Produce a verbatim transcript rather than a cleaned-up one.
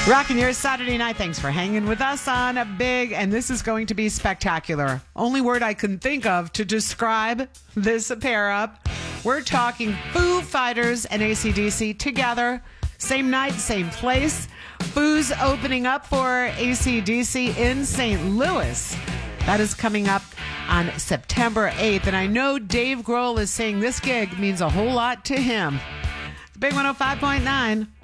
Rocking your Saturday night. Thanks for hanging with us on Big. And this is going to be spectacular. Only word I can think of to describe this pair up. We're talking Foo Fighters and A C D C together. Same night, same place. Foo's opening up for A C D C in Saint Louis. That is coming up on September eighth. And I know Dave Grohl is saying this gig means a whole lot to him. It's Big one oh five point nine.